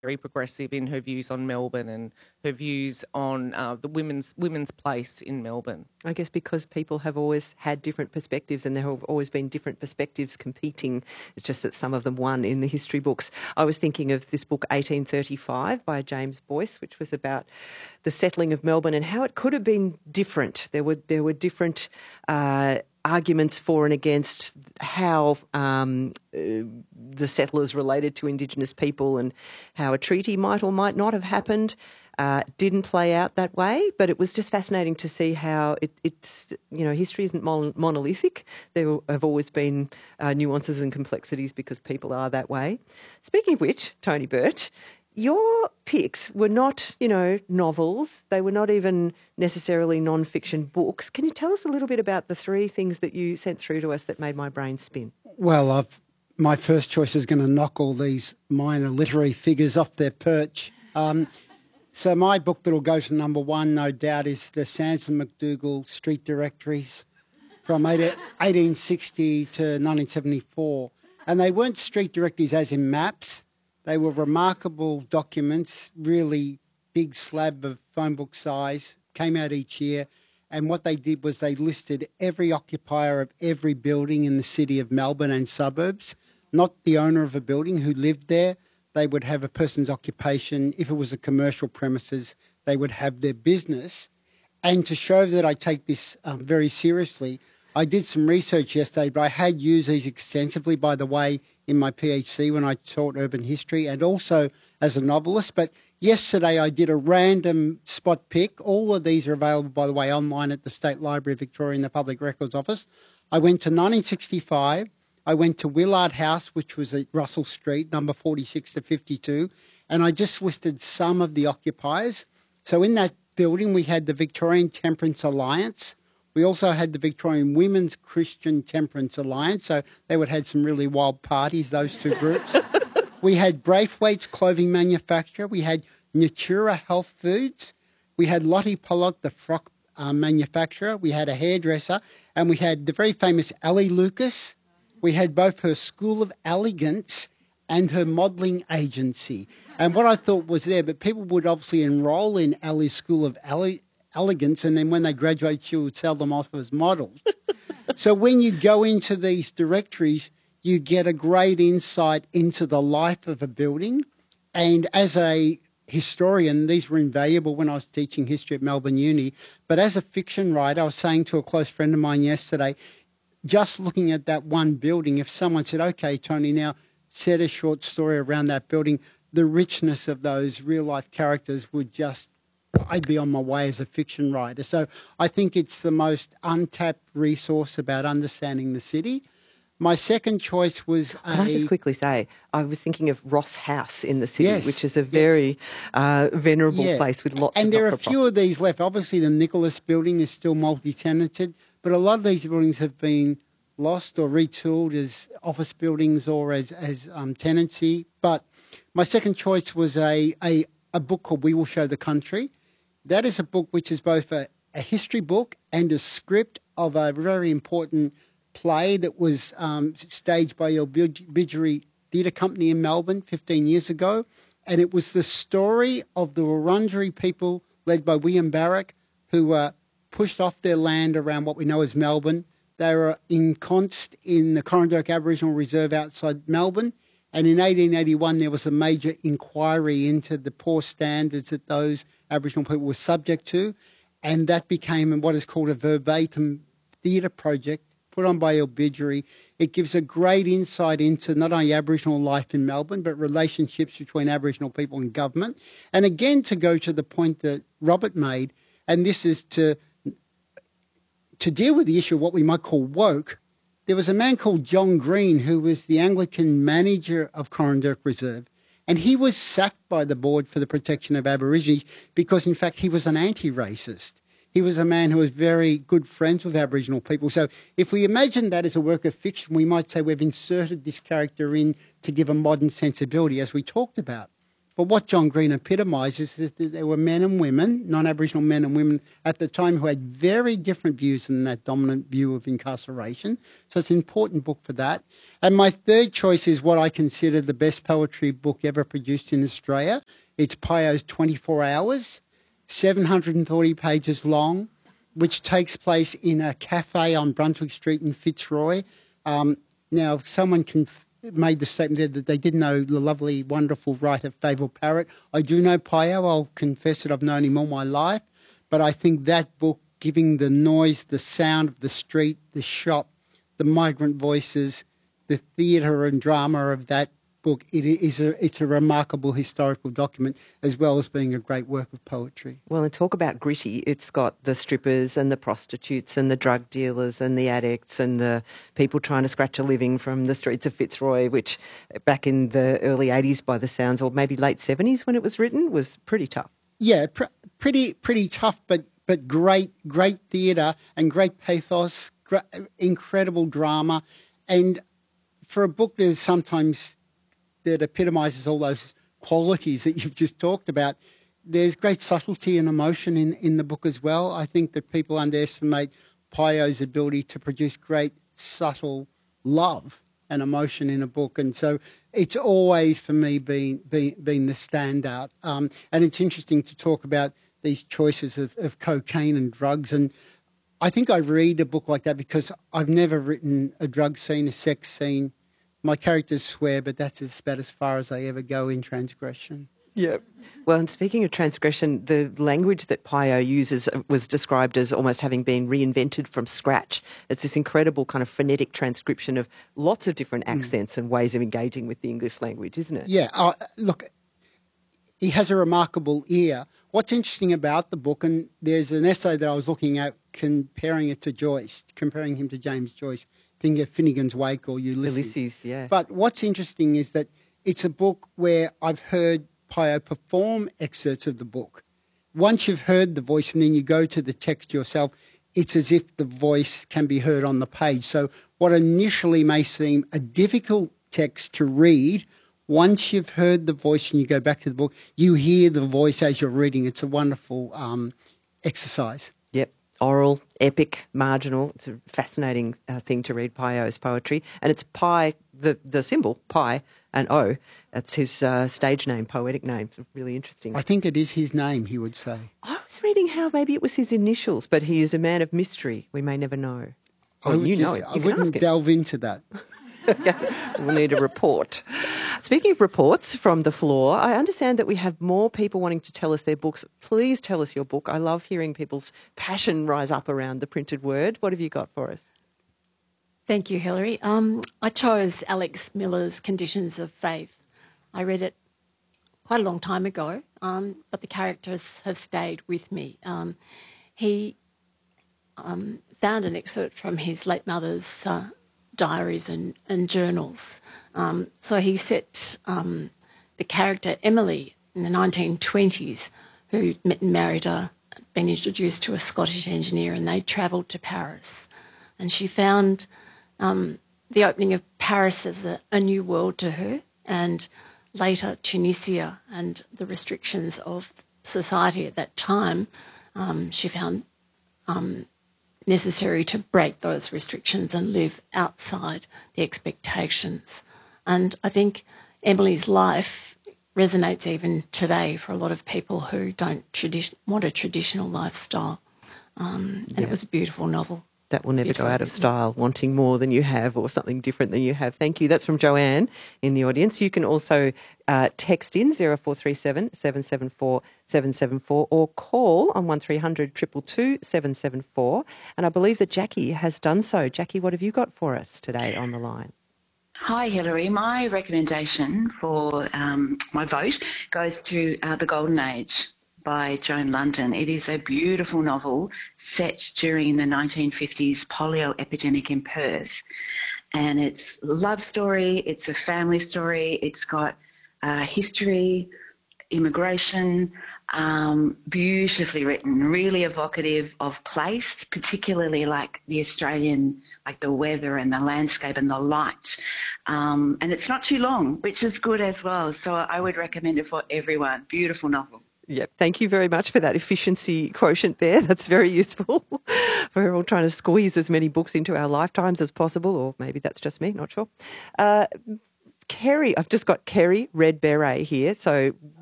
very progressive in her views on Melbourne and her views on the women's place in Melbourne. I guess because people have always had different perspectives and there have always been different perspectives competing. It's just that some of them won in the history books. I was thinking of this book 1835 by James Boyce, which was about the settling of Melbourne and how it could have been different. There were different arguments for and against how the settlers related to Indigenous people and how a treaty might or might not have happened. Didn't play out that way, but it was just fascinating to see how it's, history isn't monolithic. There have always been nuances and complexities because people are that way. Speaking of which, Tony Birch, your picks were not, novels. They were not even necessarily non-fiction books. Can you tell us a little bit about the three things that you sent through to us that made my brain spin? Well, my first choice is going to knock all these minor literary figures off their perch. So my book that'll go to number one, no doubt, is the Sansom McDougall Street Directories from 1860 to 1974. And they weren't street directories as in maps. They were remarkable documents, really big slab of phone book size, came out each year. And what they did was they listed every occupier of every building in the city of Melbourne and suburbs, not the owner of a building who lived there. They would have a person's occupation. If it was a commercial premises, they would have their business. And to show that I take this very seriously, I did some research yesterday, but I had used these extensively, by the way, in my PhD when I taught urban history and also as a novelist. But yesterday I did a random spot pick. All of these are available, by the way, online at the State Library of Victoria in the Public Records Office. I went to 1965. I went to Willard House, which was at Russell Street, number 46 to 52, and I just listed some of the occupiers. So in that building, we had the Victorian Temperance Alliance. We also had the Victorian Women's Christian Temperance Alliance, so they would have had some really wild parties, those two groups. We had Braithwaite's clothing manufacturer. We had Natura Health Foods. We had Lottie Pollock, the frock manufacturer. We had a hairdresser, and we had the very famous Ellie Lucas. We had both her School of Elegance and her modelling agency. And what I thought was there, but people would obviously enrol in Ellie's School of Elegance, and then when they graduate, she would sell them off as models. So when you go into these directories, you get a great insight into the life of a building. And as a historian, these were invaluable when I was teaching history at Melbourne Uni. But as a fiction writer, I was saying to a close friend of mine yesterday, just looking at that one building, if someone said, okay, Tony, now set a short story around that building, the richness of those real-life characters would just, I'd be on my way as a fiction writer. So I think it's the most untapped resource about understanding the city. My second choice was Can I just quickly say, I was thinking of Ross House in the city, which is a very venerable place with lots of And there are a few of these left. Obviously, the Nicholas building is still multi-tenanted, but a lot of these buildings have been lost or retooled as office buildings or as tenancy. But my second choice was a book called We Will Show the Country. That is a book which is both a history book and a script of a very important play that was staged by your Bidgery Theatre Company in Melbourne 15 years ago. And it was the story of the Wurundjeri people led by William Barrack, who were pushed off their land around what we know as Melbourne. They were ensconced in the Corranderk Aboriginal Reserve outside Melbourne. And in 1881, there was a major inquiry into the poor standards that those Aboriginal people were subject to. And that became what is called a verbatim theatre project put on by Bidgery. It gives a great insight into not only Aboriginal life in Melbourne, but relationships between Aboriginal people and government. And again, to go to the point that Robert made, and this is to deal with the issue of what we might call woke, there was a man called John Green who was the Anglican manager of Corranderk Reserve, and he was sacked by the Board for the Protection of Aborigines because, in fact, he was an anti-racist. He was a man who was very good friends with Aboriginal people. So if we imagine that as a work of fiction, we might say we've inserted this character in to give a modern sensibility, as we talked about. But what John Green epitomises is that there were men and women, non-Aboriginal men and women at the time, who had very different views than that dominant view of incarceration. So it's an important book for that. And my third choice is what I consider the best poetry book ever produced in Australia. It's Pyo's 24 Hours, 740 pages long, which takes place in a cafe on Brunswick Street in Fitzroy. Now, someone made the statement there that they didn't know the lovely, wonderful writer Fable Parrott. I do know Pyo. I'll confess that I've known him all my life. But I think that book, giving the noise, the sound of the street, the shop, the migrant voices, the theatre and drama of that book, it's a remarkable historical document as well as being a great work of poetry. Well, and talk about gritty. It's got the strippers and the prostitutes and the drug dealers and the addicts and the people trying to scratch a living from the streets of Fitzroy, which back in the early 80s by the sounds, or maybe late 70s when it was written, was pretty tough. Yeah, pretty tough, but great theatre and great pathos, incredible drama. And for a book that epitomises all those qualities that you've just talked about, there's great subtlety and emotion in the book as well. I think that people underestimate Pyo's ability to produce great, subtle love and emotion in a book. And so it's always, for me, been the standout. And it's interesting to talk about these choices of cocaine and drugs. And I think I read a book like that because I've never written a drug scene, a sex scene. My characters swear, but that's about as far as I ever go in transgression. Yeah. Well, and speaking of transgression, the language that Pyo uses was described as almost having been reinvented from scratch. It's this incredible kind of phonetic transcription of lots of different accents and ways of engaging with the English language, isn't it? Yeah. Look, he has a remarkable ear. What's interesting about the book, and there's an essay that I was looking at comparing him to James Joyce, think of Finnegan's Wake or Ulysses. Yeah. But what's interesting is that it's a book where I've heard Pyo perform excerpts of the book. Once you've heard the voice and then you go to the text yourself, it's as if the voice can be heard on the page. So what initially may seem a difficult text to read, once you've heard the voice and you go back to the book, you hear the voice as you're reading. It's a wonderful exercise. Yep. Oral, epic, marginal. It's a fascinating thing to read Pyo's poetry. And it's Pi, the symbol, Pi and O. That's his stage name, poetic name. It's really interesting. I think it is his name, he would say. I was reading how maybe it was his initials, but he is a man of mystery. We may never know. Well, I wouldn't delve into that. We'll need a report. Speaking of reports from the floor, I understand that we have more people wanting to tell us their books. Please tell us your book. I love hearing people's passion rise up around the printed word. What have you got for us? Thank you, Hilary. I chose Alex Miller's Conditions of Faith. I read it quite a long time ago, but the characters have stayed with me. He found an excerpt from his late mother's diaries and journals. So he set the character Emily in the 1920s, who met and married been introduced to a Scottish engineer, and they travelled to Paris. And she found the opening of Paris as a new world to her, and later Tunisia and the restrictions of society at that time, she found necessary to break those restrictions and live outside the expectations. And I think Emily's life resonates even today for a lot of people who don't want a traditional lifestyle. And it was a beautiful novel. That will never go out of style, wanting more than you have or something different than you have. Thank you. That's from Joanne in the audience. You can also text in 0437 774 774 or call on 1300 222 774. And I believe that Jackie has done so. Jackie, what have you got for us today on the line? Hi, Hilary. My recommendation for my vote goes to The Golden Age by Joan London. It is a beautiful novel set during the 1950s polio epidemic in Perth. And it's a love story, it's a family story, it's got history, immigration, beautifully written, really evocative of place, particularly like the Australian, like the weather and the landscape and the light. And it's not too long, which is good as well. So I would recommend it for everyone. Beautiful novel. Yeah, thank you very much for that efficiency quotient there. That's very useful. We're all trying to squeeze as many books into our lifetimes as possible, or maybe that's just me, not sure. Kerry, I've just got Kerry Red Beret here. So